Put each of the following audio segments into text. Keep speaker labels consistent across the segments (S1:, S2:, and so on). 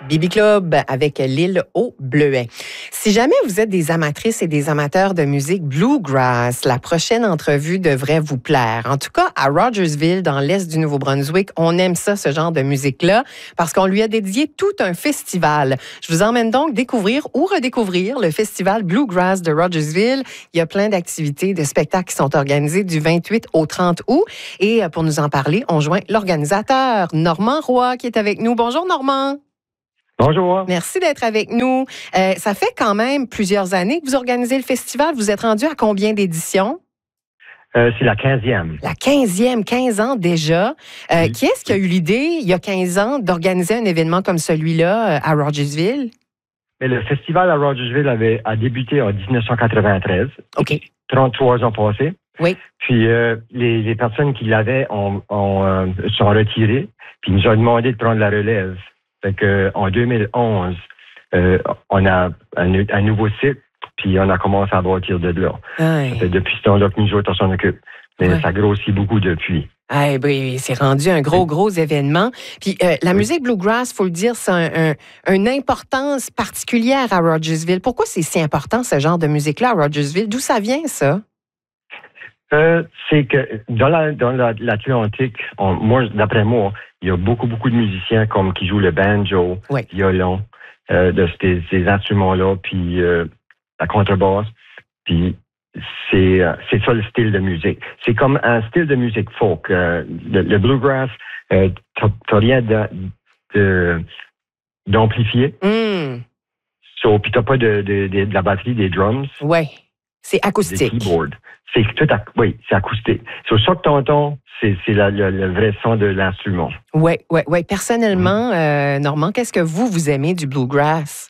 S1: Bibi Club avec l'île au Bleuet. Si jamais vous êtes des amatrices et des amateurs de musique bluegrass, la prochaine entrevue devrait vous plaire. En tout cas, à Rogersville, dans l'est du Nouveau-Brunswick, on aime ça, ce genre de musique-là, parce qu'on lui a dédié tout un festival. Je vous emmène donc découvrir ou redécouvrir le festival Bluegrass de Rogersville. Il y a plein d'activités, de spectacles qui sont organisés du 28 au 30 août. Et pour nous en parler, on joint l'organisateur Normand Roy qui est avec nous. Bonjour Normand.
S2: Bonjour.
S1: Merci d'être avec nous. Ça fait quand même plusieurs années que vous organisez le festival. Vous êtes rendu à combien d'éditions?
S2: C'est la 15e.
S1: La 15e, 15 ans déjà.
S2: Oui.
S1: Qui est-ce qui a eu l'idée, il y a 15 ans, d'organiser un événement comme celui-là à Rogersville?
S2: Mais le festival à Rogersville a débuté en 1993.
S1: OK.
S2: 33 ans passés.
S1: Oui.
S2: Puis les personnes qui l'avaient sont retirées. Puis ils nous ont demandé de prendre la relève. Fait que, en 2011, on a un nouveau site, puis on a commencé à bâtir de là.
S1: Ouais.
S2: Ça fait depuis ce temps-là que nous autres, on s'en occupe. Mais ça grossit beaucoup depuis.
S1: Eh bien, c'est rendu un gros événement. Puis la musique bluegrass, il faut le dire, c'est une importance particulière à Rogersville. Pourquoi c'est si important, ce genre de musique-là, à Rogersville? D'où ça vient, ça?
S2: C'est que dans l'Atlantique, d'après moi, il y a beaucoup de musiciens qui jouent le banjo,
S1: oui,
S2: violon, de ces instruments-là, puis la contrebasse. Puis c'est ça le style de musique. C'est comme un style de musique folk. Le bluegrass, t'as rien d'amplifié. Puis t'as pas de la batterie, des drums.
S1: Oui. C'est acoustique.
S2: Des keyboards. C'est acoustique. Sur ça que tu entends, c'est le vrai son de l'instrument.
S1: Oui. Personnellement, Normand, qu'est-ce que vous aimez du bluegrass?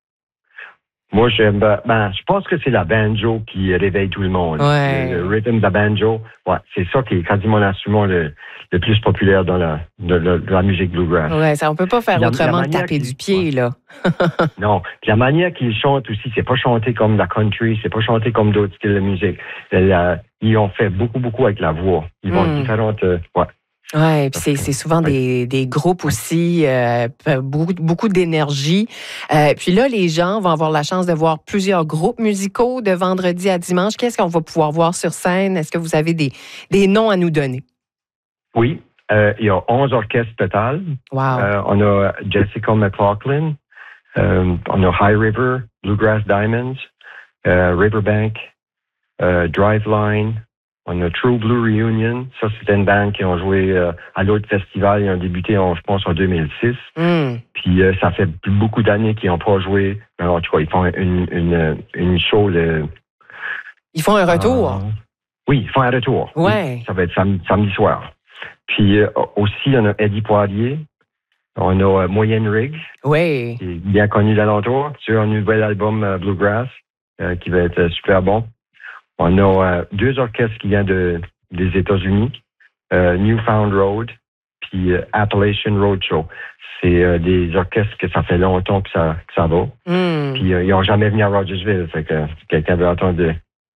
S2: Moi, je pense que c'est la banjo qui réveille tout le monde.
S1: Ouais.
S2: Le rhythm de la banjo, c'est ça qui est quasiment l'instrument le plus populaire dans la musique bluegrass.
S1: Oui, ça, on peut pas faire autrement que taper du pied, là.
S2: Non. Puis la manière qu'ils chantent aussi, c'est pas chanté comme la country, c'est pas chanté comme d'autres styles de musique. Ils ont fait beaucoup avec la voix. Ils vont différentes...
S1: Oui, puis c'est souvent des groupes aussi, beaucoup d'énergie. Puis là, les gens vont avoir la chance de voir plusieurs groupes musicaux de vendredi à dimanche. Qu'est-ce qu'on va pouvoir voir sur scène? Est-ce que vous avez des noms à nous donner?
S2: Oui, il y a 11 orchestres total.
S1: Wow.
S2: On a Jessica McLaughlin, on a High River, Bluegrass Diamonds, Riverbank, Driveline. On a True Blue Reunion. Ça, c'était une bande qui ont joué à l'autre festival. Ils ont débuté, je pense, en 2006. Puis ça fait beaucoup d'années qu'ils n'ont pas joué. En tout cas, ils font une show.
S1: Ils font un retour?
S2: Oui, ils font un retour.
S1: Ouais.
S2: Oui, ça va être samedi soir. Puis aussi, on a Eddie Poirier. On a Moyenne Rig.
S1: Oui.
S2: Qui est bien connu d'alentour. Sur un nouvel album Bluegrass qui va être super bon. On a deux orchestres qui viennent des États-Unis, Newfound Road puis Appalachian Roadshow. C'est des orchestres que ça fait longtemps que ça va. Puis ils n'ont jamais venu à Rogersville. Fait que quelqu'un veut entendre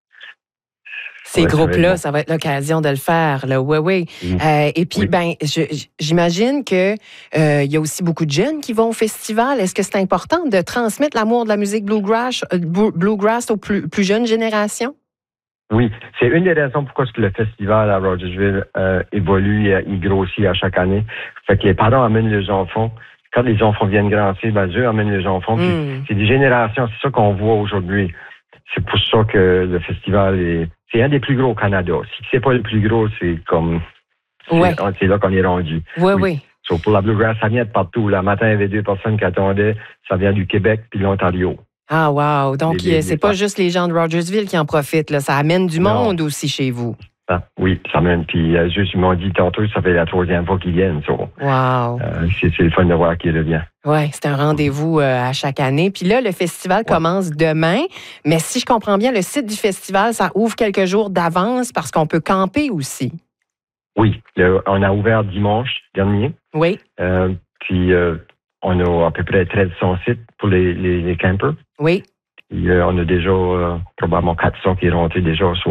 S1: ces groupes-là, ça va être l'occasion de le faire. Là. Oui. Et puis, j'imagine qu'il y a aussi beaucoup de jeunes qui vont au festival. Est-ce que c'est important de transmettre l'amour de la musique bluegrass aux plus jeunes générations?
S2: Oui, c'est une des raisons pourquoi le festival à Rogersville évolue et il grossit à chaque année. Fait que les parents amènent les enfants. Quand les enfants viennent grandir, eux amènent les enfants. Puis c'est des générations, c'est ça qu'on voit aujourd'hui. C'est pour ça que le festival c'est un des plus gros au Canada. Si c'est pas le plus gros, c'est comme... C'est là qu'on est rendu.
S1: Oui.
S2: So, pour la Bluegrass, ça vient de partout. Le matin, il y avait 2 personnes qui attendaient. Ça vient du Québec puis de l'Ontario.
S1: Ah, wow. Donc, c'est pas juste les gens de Rogersville qui en profitent. Là. Ça amène du monde aussi chez vous.
S2: Oui, ça amène. Puis, juste, ils m'ont dit tantôt, ça fait la 3e fois qu'ils viennent. So,
S1: wow.
S2: C'est le fun de voir qui revient.
S1: Oui, c'est un rendez-vous à chaque année. Puis là, le festival commence demain. Mais si je comprends bien, le site du festival, ça ouvre quelques jours d'avance parce qu'on peut camper aussi. Oui.
S2: On a ouvert dimanche dernier.
S1: Oui.
S2: Puis, on a à peu près 1300 sites pour les campers.
S1: Oui.
S2: Et, on a déjà probablement 400 qui sont rentrés déjà.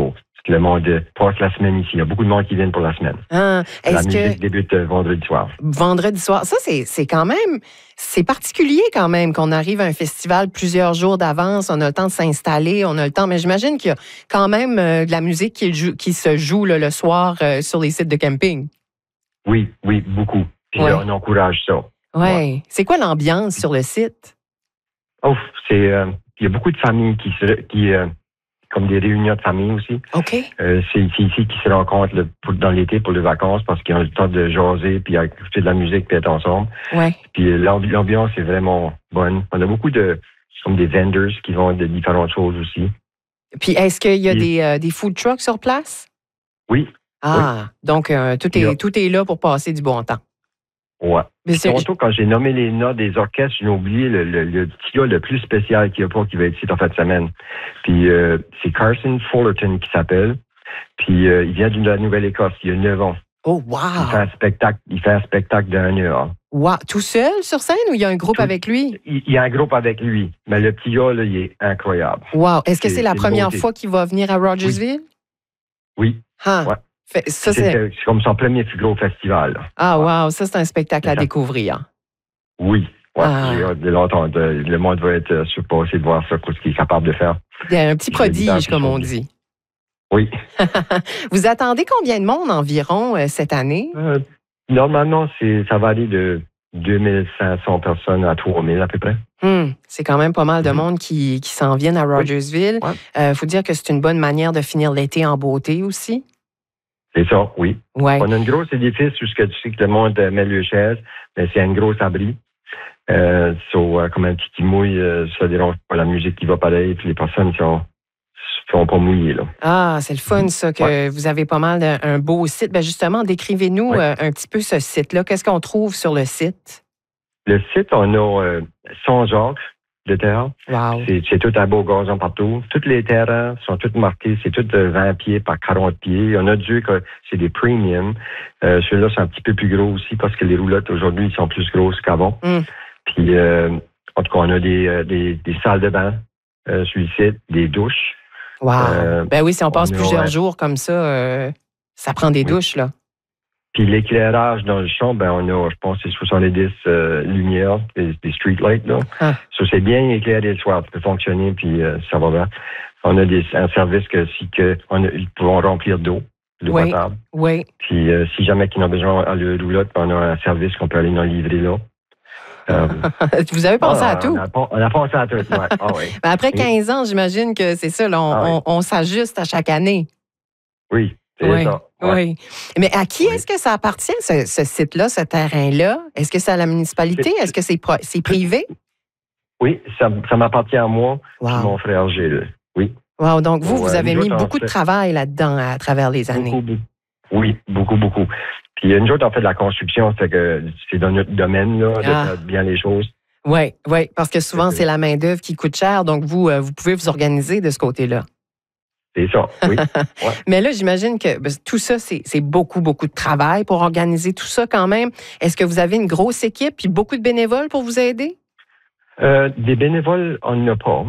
S2: Le monde passe la semaine ici. Il y a beaucoup de monde qui viennent pour la semaine.
S1: Ah,
S2: La musique débute vendredi soir.
S1: Vendredi soir. Ça, c'est quand même... C'est particulier quand même qu'on arrive à un festival plusieurs jours d'avance. On a le temps de s'installer, on a le temps. Mais j'imagine qu'il y a quand même de la musique qui se joue là, le soir sur les sites de camping.
S2: Oui, beaucoup. Puis on encourage ça.
S1: Oui. Ouais. C'est quoi l'ambiance sur le site?
S2: Oh, il y a beaucoup de familles qui comme des réunions de famille aussi.
S1: OK.
S2: C'est ici qu'ils se rencontrent dans l'été pour les vacances parce qu'ils ont le temps de jaser, puis écouter de la musique, puis être ensemble.
S1: Ouais.
S2: Puis l'ambiance est vraiment bonne. On a beaucoup comme des vendors qui vont de différentes choses aussi.
S1: Puis est-ce qu'il y a des food trucks sur place?
S2: Oui.
S1: Ah, oui. Donc tout est là pour passer du bon temps.
S2: Ouais. Surtout, quand j'ai nommé les notes des orchestres, j'ai oublié le petit gars le plus spécial qu'il y a pas qui va être ici en fin de semaine. Puis c'est Carson Fullerton qui s'appelle. Puis il vient de la Nouvelle-Écosse, il y a 9 ans.
S1: Oh, wow!
S2: Il fait un spectacle d'un heure.
S1: Wow! Tout seul sur scène ou il y a un groupe avec lui?
S2: Il y a un groupe avec lui. Mais le petit gars, là, il est incroyable.
S1: Wow! Est-ce que c'est la première fois qu'il va venir à Rogersville?
S2: Oui.
S1: Ah. Ouais.
S2: C'est comme son premier plus gros festival. Là.
S1: Ah, wow! Ça, c'est un spectacle à découvrir.
S2: Oui. Ouais, j'ai hâte de l'entendre. Le monde va être surpassé de voir ça, ce qu'il est capable de faire.
S1: Il y a un petit prodige, comme on dit.
S2: Oui.
S1: Vous attendez combien de monde environ cette année?
S2: Normalement, ça va aller de 2500 personnes à 3000 à peu près.
S1: C'est quand même pas mal de monde qui s'en viennent à Rogersville. Il faut dire que c'est une bonne manière de finir l'été en beauté aussi.
S2: C'est ça, oui.
S1: Ouais.
S2: On a une grosse édifice où tu sais que le monde met le chaise, mais c'est un gros abri. Comme un petit qui mouille, ça dérange pas la musique qui va pareil, puis les personnes ne sont pas mouillées. Là.
S1: Ah, c'est le fun, ça, que vous avez pas mal un beau site. Ben justement, décrivez-nous un petit peu ce site-là. Qu'est-ce qu'on trouve sur le site? Le
S2: site, on a Saint-Jacques de terre.
S1: Wow.
S2: C'est tout un beau gazon partout. Tous les terrains sont tous marqués. C'est tout de 20 pieds par 40 pieds. On a dit que c'est des premium. Ceux-là sont un petit peu plus gros aussi parce que les roulottes, aujourd'hui, sont plus grosses qu'avant. Puis, en tout cas, on a des salles de bain sur le site, des douches.
S1: Wow. Ben oui, si on passe plusieurs jours comme ça, ça prend des douches, là.
S2: Puis l'éclairage dans le champ, on a, je pense, c'est 70 lumières, des street lights, là. Ça, c'est bien éclairé le soir. Ça peut fonctionner, puis ça va bien. On a un service ils pourront remplir d'eau potable.
S1: Oui.
S2: Puis si jamais ils ont besoin de roulotte, on a un service qu'on peut aller dans livrer là.
S1: Vous avez pensé à tout?
S2: On a pensé à tout, oui.
S1: Après 15 ans, j'imagine que c'est ça, là, on s'ajuste à chaque année.
S2: Oui, c'est ça.
S1: Oui. Mais à qui est-ce que ça appartient, ce site-là, ce terrain-là? Est-ce que c'est à la municipalité? Est-ce que c'est privé?
S2: Oui, ça m'appartient à moi et mon frère Gilles. Oui.
S1: Wow, donc vous avez mis beaucoup de travail là-dedans à travers les années.
S2: Oui, beaucoup. Puis une autre, on fait de la construction, c'est dans notre domaine, là, de faire bien les choses. Oui,
S1: parce que souvent, c'est la main-d'œuvre qui coûte cher, donc vous pouvez vous organiser de ce côté-là.
S2: C'est ça, oui.
S1: Mais là, j'imagine que tout ça, c'est beaucoup de travail pour organiser tout ça quand même. Est-ce que vous avez une grosse équipe et beaucoup de bénévoles pour vous aider?
S2: Des bénévoles, on n'en a pas.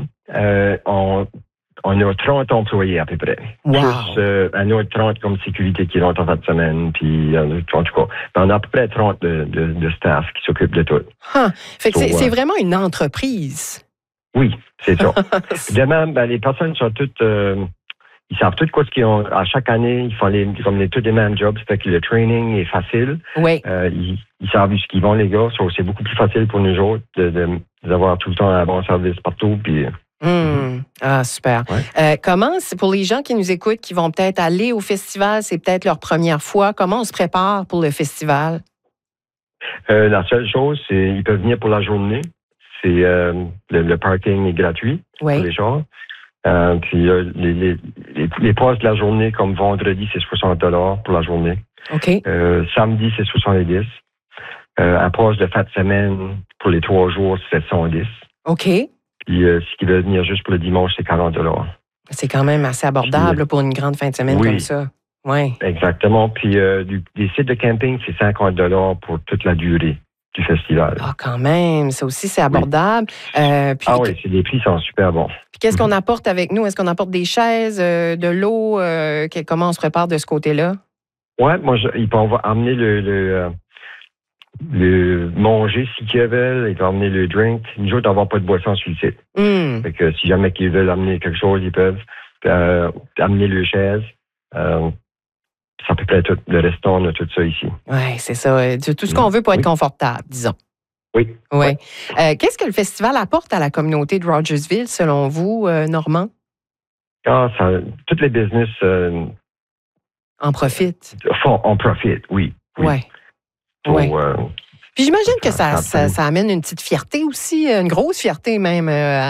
S2: On a 30 employés à peu près.
S1: Wow.
S2: Plus un autre 30 comme sécurité qui rentrent en fin de semaine. Puis, en tout cas, on a à peu près 30 de staff qui s'occupent de tout.
S1: Fait que c'est vraiment une entreprise.
S2: Oui, c'est ça. De même, les personnes sont toutes... ils savent tout quoi ce qu'ils ont. À chaque année, ils font tous les mêmes jobs. Ça fait que le training est facile.
S1: Oui.
S2: Ils savent ce qu'ils vont, les gars. C'est beaucoup plus facile pour nous autres d'avoir tout le temps un bon service partout. Puis...
S1: Ah, super. Ouais. Comment, c'est pour les gens qui nous écoutent, qui vont peut-être aller au festival, c'est peut-être leur première fois, comment on se prépare pour le festival?
S2: La seule chose, c'est qu'ils peuvent venir pour la journée. C'est le parking est gratuit pour les gens. Puis les passes de la journée, comme vendredi, c'est 60 $ pour la journée.
S1: OK.
S2: Samedi, c'est 70. Un passe de fin de semaine pour les 3 jours, c'est 110.
S1: OK.
S2: Puis, ce qui veut venir juste pour le dimanche, c'est 40 $.
S1: C'est quand même assez abordable pour une grande fin de semaine comme ça. Oui.
S2: Exactement. Puis, des sites de camping, c'est 50 $ pour toute la durée. du festival.
S1: Ah, quand même, ça aussi, c'est abordable.
S2: Oui, les prix sont super bons.
S1: Puis qu'est-ce qu'on apporte avec nous? Est-ce qu'on apporte des chaises, de l'eau? Comment on se prépare de ce côté-là?
S2: Oui, ils peuvent amener le manger si qu'ils veulent, ils peuvent amener le drink. Nous autres, on n'a pas de boisson sur le site. Fait que si jamais ils veulent amener quelque chose, ils peuvent amener le chaise. C'est à peu près tout. Le restaurant, on a tout ça ici.
S1: Oui, c'est ça. Tout ce qu'on veut pour être confortable, disons.
S2: Oui.
S1: Ouais. Qu'est-ce que le festival apporte à la communauté de Rogersville, selon vous, Normand?
S2: Toutes les business
S1: en profitent.
S2: En profitent, oui.
S1: Oui. Puis j'imagine que ça amène une petite fierté aussi, une grosse fierté même